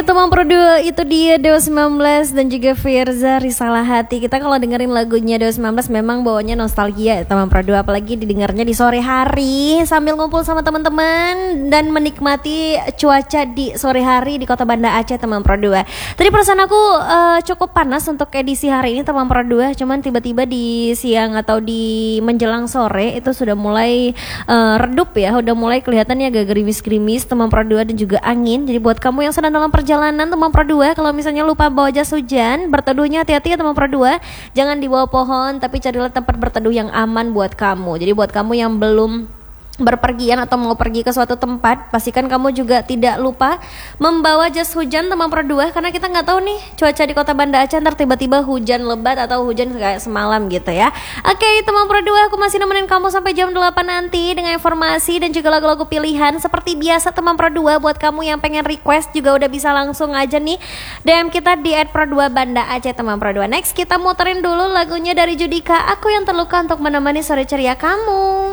Teman Pro 2 itu dia Dewa 19 dan juga Firza Risalah Hati. Kita kalau dengerin lagunya Dewa 19 memang bawanya nostalgia ya teman Pro 2, apalagi didengarnya di sore hari sambil ngumpul sama teman-teman dan menikmati cuaca di sore hari di kota Banda Aceh teman Pro 2. Tadi perasaan aku cukup panas untuk edisi hari ini teman Pro 2, cuman tiba-tiba di siang atau di menjelang sore itu sudah mulai redup ya, udah mulai kelihatannya agak gerimis-gerimis teman Pro 2 dan juga angin. Jadi buat kamu yang sedang dalam perjalanan teman Pro 2, kalau misalnya lupa bawa jas hujan, berteduhnya hati-hati ya teman Pro 2. Jangan di bawah pohon, tapi carilah tempat berteduh yang aman buat kamu. Jadi buat kamu yang belum berpergian atau mau pergi ke suatu tempat, pastikan kamu juga tidak lupa membawa jas hujan teman Pro 2, karena kita nggak tahu nih cuaca di kota Banda Aceh ntar tiba-tiba hujan lebat atau hujan kayak semalam gitu ya. Oke teman Pro 2, aku masih nemenin kamu sampai jam 8 nanti dengan informasi dan juga lagu-lagu pilihan seperti biasa teman Pro 2. Buat kamu yang pengen request juga udah bisa langsung aja nih DM kita di @pro2 Banda Aceh teman Pro 2. Next kita muterin dulu lagunya dari Judika, Aku Yang Terluka, untuk menemani sore ceria kamu.